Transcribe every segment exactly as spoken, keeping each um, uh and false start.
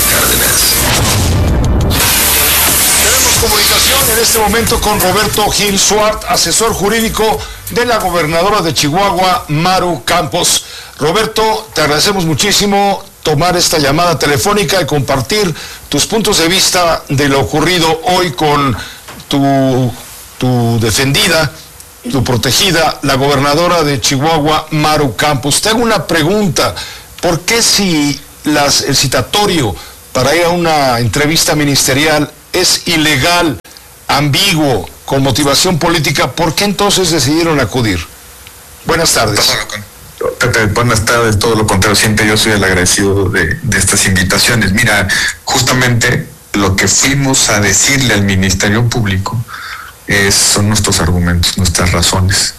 Cárdenas. Tenemos comunicación en este momento con Roberto Gil Suart, asesor jurídico de la gobernadora de Chihuahua, Maru Campos. Roberto, te agradecemos muchísimo tomar esta llamada telefónica y compartir tus puntos de vista de lo ocurrido hoy con tu, tu defendida, tu protegida, la gobernadora de Chihuahua, Maru Campos. Te hago una pregunta. ¿Por qué si las, el citatorio para ir a una entrevista ministerial es ilegal, ambiguo, con motivación política, por qué entonces decidieron acudir? Buenas tardes. Pepe, buenas tardes. Todo lo contrario, siempre yo soy el agradecido de, de estas invitaciones. Mira, justamente lo que fuimos a decirle al Ministerio Público es, son nuestros argumentos, nuestras razones.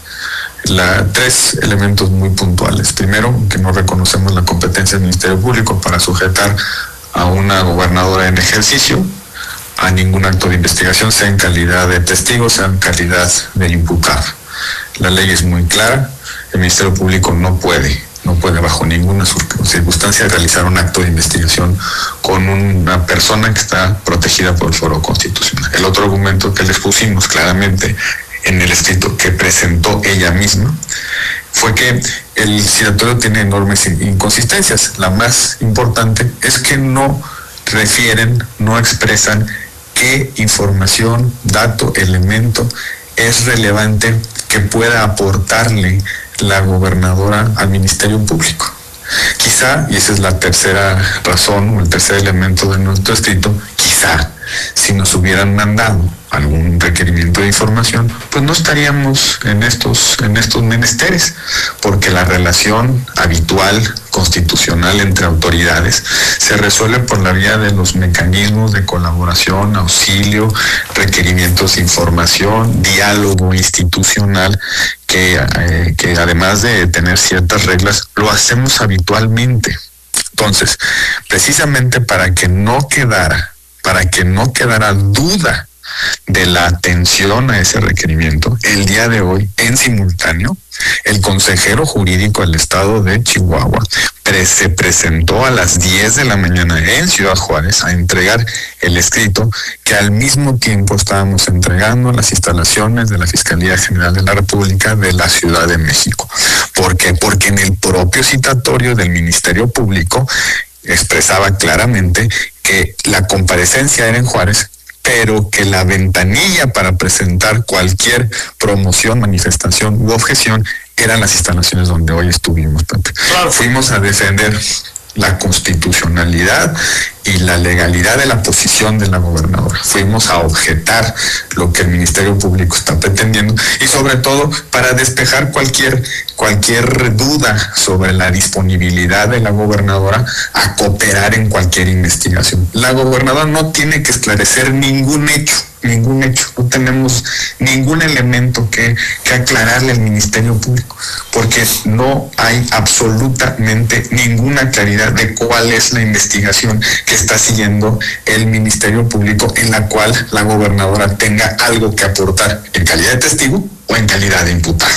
La, tres elementos muy puntuales. Primero, que no reconocemos la competencia del Ministerio Público para sujetar a una gobernadora en ejercicio a ningún acto de investigación, sea en calidad de testigo, sea en calidad de imputado. La ley es muy clara. El Ministerio Público no puede, no puede bajo ninguna circunstancia realizar un acto de investigación con una persona que está protegida por el Foro Constitucional. El otro argumento que les pusimos claramente en el escrito que presentó ella misma fue que el citatorio tiene enormes inconsistencias. La más importante es que no refieren, no expresan qué información, dato, elemento es relevante que pueda aportarle la gobernadora al Ministerio Público. Quizá, y esa es la tercera razón o el tercer elemento de nuestro escrito, quizá si nos hubieran mandado algún requerimiento de información, pues no estaríamos en estos, en estos menesteres, porque la relación habitual, constitucional entre autoridades, se resuelve por la vía de los mecanismos de colaboración, auxilio, requerimientos de información, diálogo institucional, que, eh, que además de tener ciertas reglas, lo hacemos habitualmente. Entonces, precisamente para que no quedara, para que no quedara duda de la atención a ese requerimiento, el día de hoy, en simultáneo, el consejero jurídico del estado de Chihuahua pre- se presentó a las diez de la mañana en Ciudad Juárez a entregar el escrito que al mismo tiempo estábamos entregando las instalaciones de la Fiscalía General de la República de la Ciudad de México. ¿Por qué? Porque en el propio citatorio del Ministerio Público expresaba claramente que la comparecencia era en Juárez, pero que la ventanilla para presentar cualquier promoción, manifestación u objeción eran las instalaciones donde hoy estuvimos, Pepe. Claro. Fuimos a defender la constitucionalidad y la legalidad de la posición de la gobernadora. Fuimos a objetar lo que el Ministerio Público está pretendiendo y sobre todo para despejar cualquier cualquier duda sobre la disponibilidad de la gobernadora a cooperar en cualquier investigación. La gobernadora no tiene que esclarecer ningún hecho, ningún hecho. No tenemos ningún elemento que, que aclararle al Ministerio Público, porque no hay absolutamente ninguna claridad de cuál es la investigación que está siguiendo el Ministerio Público en la cual la gobernadora tenga algo que aportar en calidad de testigo o en calidad de imputada.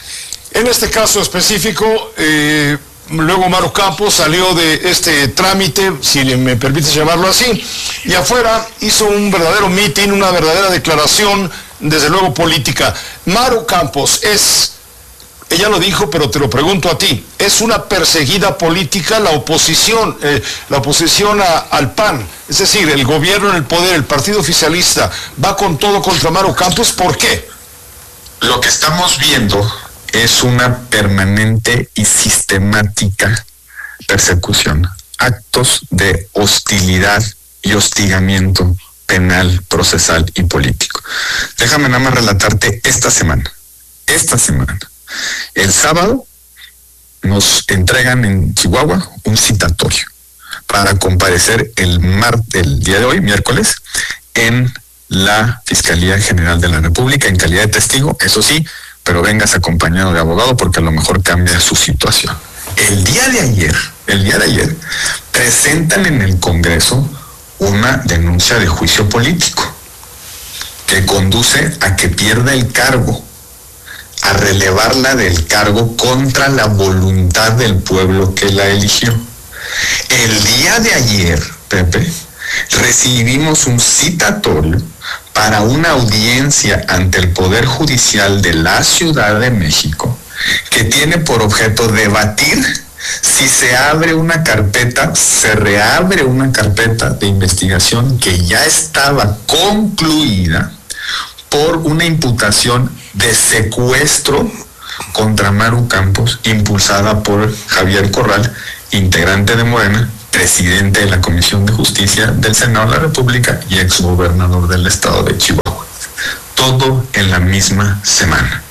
En este caso específico, eh, luego Maru Campos salió de este trámite, si me permites llamarlo así, y afuera hizo un verdadero mitin, una verdadera declaración, desde luego política. Maru Campos es, ella lo dijo, pero te lo pregunto a ti, ¿es una perseguida política la oposición, eh, la oposición a, al P A N? Es decir, el gobierno en el poder, el partido oficialista, va con todo contra Maru Campos. ¿Por qué? Lo que estamos viendo es una permanente y sistemática persecución, actos de hostilidad y hostigamiento penal, procesal y político. Déjame nada más relatarte esta semana. Esta semana, el sábado, nos entregan en Chihuahua un citatorio para comparecer el martes, el día de hoy, miércoles, en la Fiscalía General de la República en calidad de testigo, eso sí, pero vengas acompañado de abogado porque a lo mejor cambia su situación. El día de ayer, el día de ayer, presentan en el Congreso una denuncia de juicio político que conduce a que pierda el cargo, a relevarla del cargo contra la voluntad del pueblo que la eligió. El día de ayer Pepe, recibimos un citatorio para una audiencia ante el Poder Judicial de la Ciudad de México que tiene por objeto debatir si se abre una carpeta, se reabre una carpeta de investigación que ya estaba concluida por una imputación de secuestro contra Maru Campos, impulsada por Javier Corral, integrante de Morena, presidente de la Comisión de Justicia del Senado de la República y exgobernador del estado de Chihuahua. Todo en la misma semana.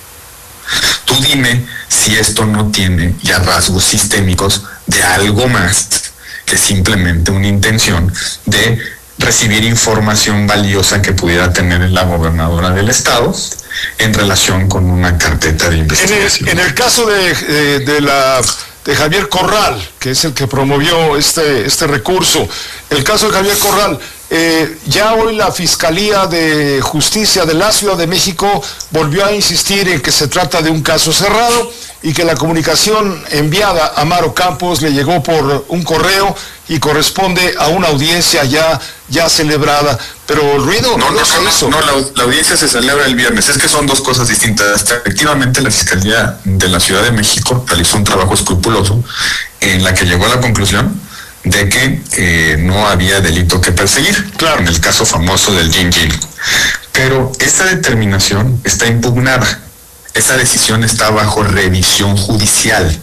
Tú dime si esto no tiene ya rasgos sistémicos de algo más que simplemente una intención de recibir información valiosa que pudiera tener la gobernadora del estado en relación con una carpeta de investigación. En el, en el caso de, de, de la de Javier Corral, que es el que promovió este, este recurso, el caso de Javier Corral, eh, ya hoy la Fiscalía de Justicia de la Ciudad de México volvió a insistir en que se trata de un caso cerrado y que la comunicación enviada a Maru Campos le llegó por un correo y corresponde a una audiencia ya, ya celebrada. Pero el ruido no, no, no, se no, hizo. No, la, la audiencia se celebra el viernes. Es que son dos cosas distintas. Efectivamente, la Fiscalía de la Ciudad de México realizó un trabajo escrupuloso en la que llegó a la conclusión de que eh, no había delito que perseguir, claro, en el caso famoso del Gin Gin. Pero esa determinación está impugnada. Esa decisión está bajo revisión judicial.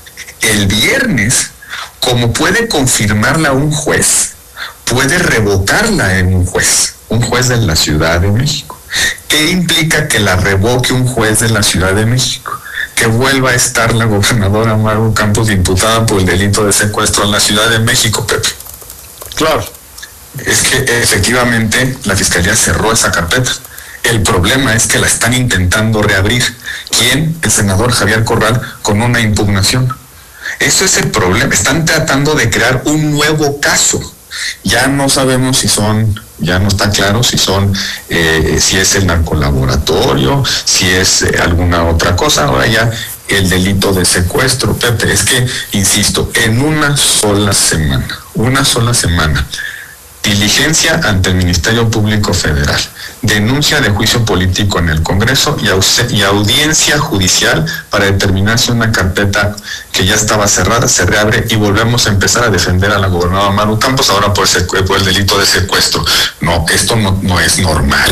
El viernes, como puede confirmarla un juez, puede revocarla en un juez, un juez de la Ciudad de México. ¿Qué implica que la revoque un juez de la Ciudad de México? Que vuelva a estar la gobernadora Maru Campos imputada por el delito de secuestro en la Ciudad de México, Pepe. Claro. Es que efectivamente la Fiscalía cerró esa carpeta. El problema es que la están intentando reabrir. ¿Quién? El senador Javier Corral, con una impugnación. Eso es el problema. Están tratando de crear un nuevo caso. Ya no sabemos si son, ya no está claro si son, eh, si es el narcolaboratorio, si es eh, alguna otra cosa. Ahora ya el delito de secuestro, Pepe. Es que, insisto, en una sola semana, una sola semana, diligencia ante el Ministerio Público Federal, denuncia de juicio político en el Congreso y, au- y audiencia judicial para determinar si una carpeta que ya estaba cerrada se reabre y volvemos a empezar a defender a la gobernadora Maru Campos ahora por, secu- por el delito de secuestro. No, esto no, no es normal,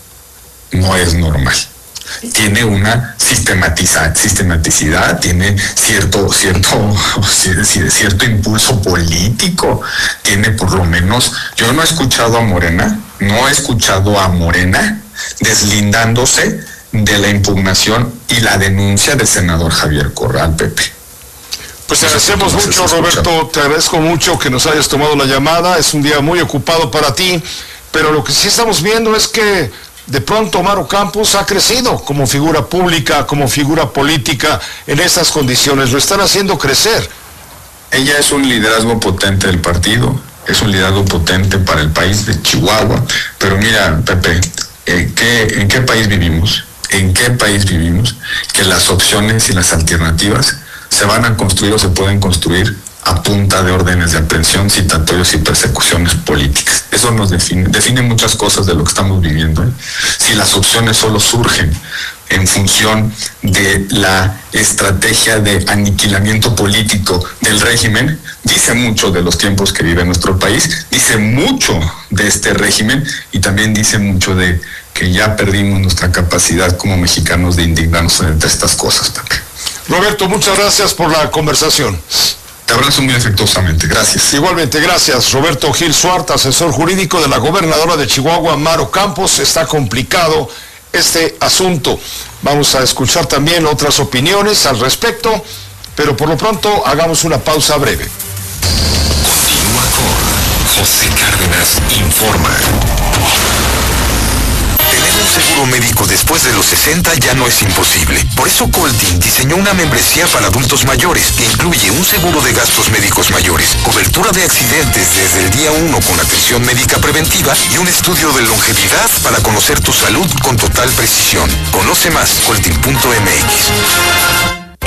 no es normal. Tiene una sistematiza, sistematicidad, tiene cierto, cierto, cierto impulso político, tiene por lo menos, yo no he escuchado a Morena, no he escuchado a Morena deslindándose de la impugnación y la denuncia del senador Javier Corral, Pepe. Pues te agradecemos mucho, Roberto, te agradezco mucho que nos hayas tomado la llamada, es un día muy ocupado para ti, pero lo que sí estamos viendo es que de pronto Maru Campos ha crecido como figura pública, como figura política en estas condiciones, lo están haciendo crecer. Ella es un liderazgo potente del partido, es un liderazgo potente para el país de Chihuahua, pero mira, Pepe, ¿en qué, en qué país vivimos? ¿En qué país vivimos? Que las opciones y las alternativas se van a construir o se pueden construir a punta de órdenes de aprehensión, citatorios y persecuciones políticas. Eso nos define, define muchas cosas de lo que estamos viviendo, ¿eh? Si las opciones solo surgen en función de la estrategia de aniquilamiento político del régimen, dice mucho de los tiempos que vive nuestro país, dice mucho de este régimen y también dice mucho de que ya perdimos nuestra capacidad como mexicanos de indignarnos ante estas cosas, Pepe. Roberto, muchas gracias por la conversación. Te abrazo muy afectuosamente, gracias. Igualmente, gracias. Roberto Gil Suart, asesor jurídico de la gobernadora de Chihuahua, Maru Campos. Está complicado este asunto. Vamos a escuchar también otras opiniones al respecto, pero por lo pronto hagamos una pausa breve. Continúa con José Cárdenas Informa. Tener un seguro médico después de los sesenta ya no es imposible. Por eso Colting diseñó una membresía para adultos mayores que incluye un seguro de gastos médicos mayores, cobertura de accidentes desde el día uno con atención médica preventiva y un estudio de longevidad para conocer tu salud con total precisión. Conoce más, colting punto m x.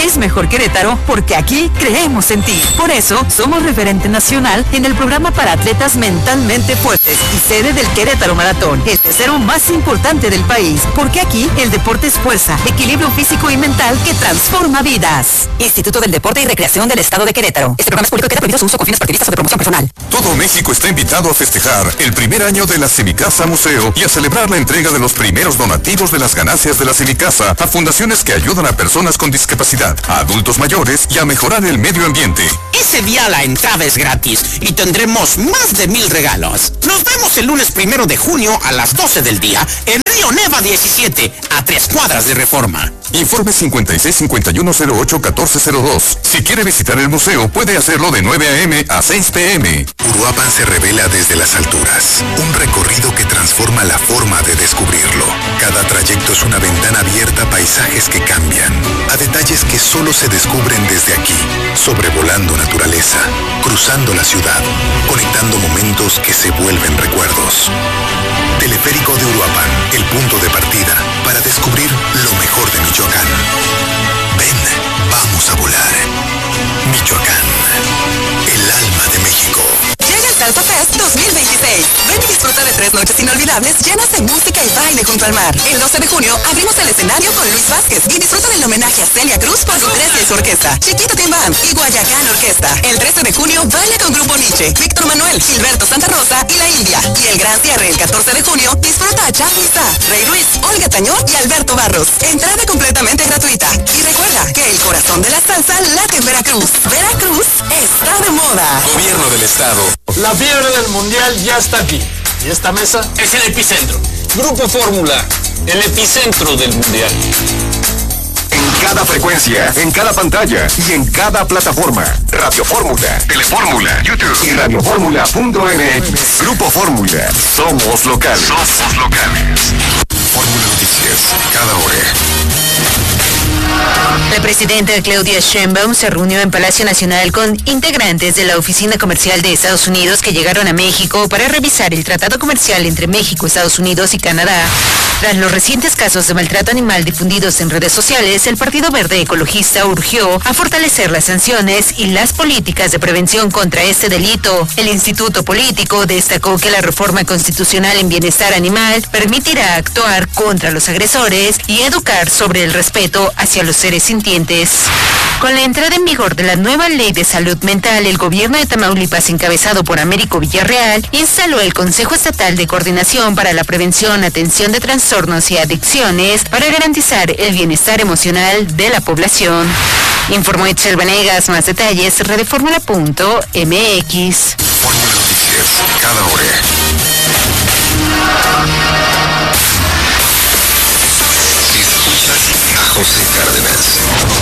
Es mejor Querétaro porque aquí creemos en ti. Por eso, somos referente nacional en el programa para atletas mentalmente fuertes y sede del Querétaro Maratón, el tercero más importante del país, porque aquí el deporte es fuerza, equilibrio físico y mental que transforma vidas. Instituto del Deporte y Recreación del Estado de Querétaro. Este programa es público y queda prohibido su uso con fines partidistas o de promoción personal. Todo México está invitado a festejar el primer año de la Semicasa Museo y a celebrar la entrega de los primeros donativos de las ganancias de la Semicasa a fundaciones que ayudan a personas con discapacidad, a adultos mayores y a mejorar el medio ambiente. Ese día la entrada es gratis y tendremos más de mil regalos. Nos vemos el lunes primero de junio a las doce del día en Río Neva diecisiete, a tres cuadras de Reforma. Informe cincuenta y seis cincuenta y uno cero ocho catorce cero dos. Si quiere visitar el museo, puede hacerlo de nueve a eme a seis pe eme. Uruapan se revela desde las alturas. Un recorrido que transforma la forma de descubrirlo. Cada trayecto es una ventana abierta a paisajes que cambian, a detalles que solo se descubren desde aquí, sobrevolando naturaleza, cruzando la ciudad, conectando momentos que se vuelven recuerdos. Teleférico de Uruapan, el punto de partida para descubrir lo mejor de Michoacán. Ven, vamos a volar. Michoacán, el alma de México. Llega el Salsa Fest dos mil veintiséis. Ven y disfruta de tres noches inolvidables llenas de música y baile junto al mar. El doce de junio abrimos el escenario con Luis Vázquez y disfruta del homenaje a Celia Cruz por su trece y su orquesta, Chiquito Tim Band y Guayacán Orquesta. El trece de junio baila con Grupo Nietzsche, Víctor Manuel, Gilberto Santa Rosa y La India. Y el gran cierre el catorce de junio disfruta a Charly Sá, Rey Ruiz, Olga Tañón y Alberto Barros. Entrada completamente gratuita. Y recuerda que el corazón de la salsa late en Veracruz. Veracruz está de moda. Gobierno del Estado. La fiebre del mundial ya está aquí. ¿Y esta mesa? Es el epicentro. Grupo Fórmula, el epicentro del mundial. En cada frecuencia, en cada pantalla y en cada plataforma. Radio Fórmula, Telefórmula, YouTube y radiofórmula punto eme equis. Grupo Fórmula. Somos locales. Somos locales. Fórmula Noticias, cada hora. La presidenta Claudia Sheinbaum se reunió en Palacio Nacional con integrantes de la Oficina Comercial de Estados Unidos que llegaron a México para revisar el tratado comercial entre México, Estados Unidos y Canadá. Tras los recientes casos de maltrato animal difundidos en redes sociales, el Partido Verde Ecologista urgió a fortalecer las sanciones y las políticas de prevención contra este delito. El Instituto Político destacó que la reforma constitucional en bienestar animal permitirá actuar contra los agresores y educar sobre el respeto hacia los seres sintientes. Con la entrada en vigor de la nueva ley de salud mental, el gobierno de Tamaulipas, encabezado por Américo Villarreal, instaló el Consejo Estatal de Coordinación para la Prevención, Atención de Trastornos y Adicciones para garantizar el bienestar emocional de la población. Informó Itzel Vanegas. Más detalles, radiofórmula punto eme equis. Fórmula Noticias, cada hora. A José Cárdenas.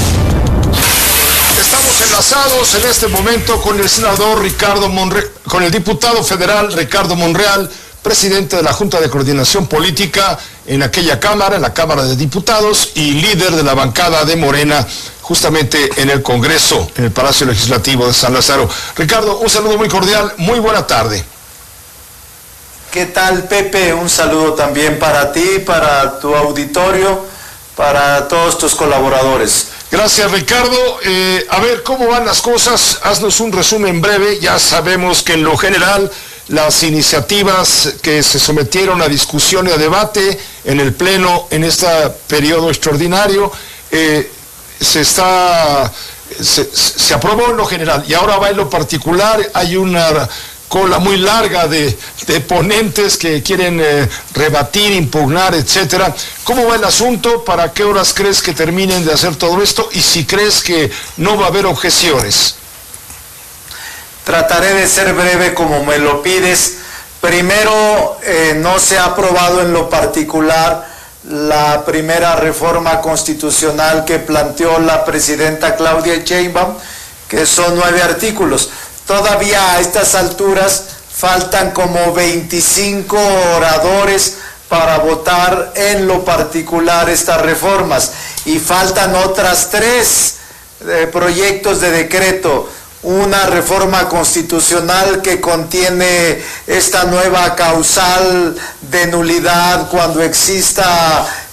Estamos enlazados en este momento con el senador Ricardo Monreal, con el diputado federal Ricardo Monreal, presidente de la Junta de Coordinación Política en aquella Cámara, en la Cámara de Diputados, y líder de la bancada de Morena, justamente en el Congreso, en el Palacio Legislativo de San Lázaro. Ricardo, un saludo muy cordial, muy buena tarde. ¿Qué tal, Pepe? Un saludo también para ti, para tu auditorio, para todos tus colaboradores. Gracias, Ricardo. Eh, a ver, ¿cómo van las cosas? Haznos un resumen breve. Ya sabemos que en lo general las iniciativas que se sometieron a discusión y a debate en el Pleno en este periodo extraordinario eh, se está se, se aprobó en lo general y ahora va en lo particular. Hay una cola muy larga de, de ponentes que quieren eh, rebatir, impugnar, etcétera. ¿Cómo va el asunto? ¿Para qué horas crees que terminen de hacer todo esto? Y si crees que no va a haber objeciones. Trataré de ser breve como me lo pides. Primero, eh, no se ha aprobado en lo particular la primera reforma constitucional que planteó la presidenta Claudia Sheinbaum, que son nueve artículos. Todavía a estas alturas faltan como veinticinco oradores para votar en lo particular estas reformas y faltan otras tres eh, proyectos de decreto. Una reforma constitucional que contiene esta nueva causal de nulidad cuando exista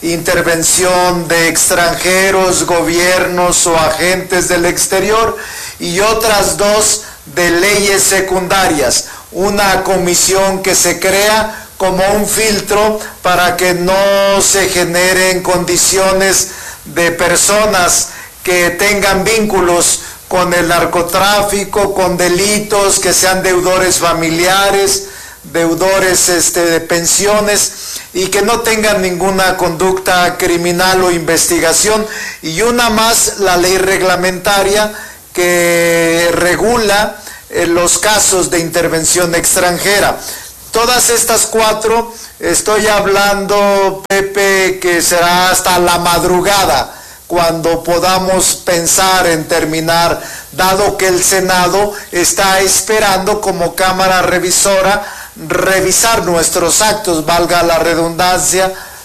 intervención de extranjeros, gobiernos o agentes del exterior, y otras dos de leyes secundarias. Una comisión que se crea como un filtro para que no se generen condiciones de personas que tengan vínculos con el narcotráfico, con delitos, que sean deudores familiares, deudores este, de pensiones, y que no tengan ninguna conducta criminal o investigación. Y una más, la ley reglamentaria que regula eh, los casos de intervención extranjera. Todas estas cuatro, estoy hablando, Pepe, que será hasta la madrugada cuando podamos pensar en terminar, dado que el Senado está esperando como Cámara Revisora revisar nuestros actos, valga la redundancia,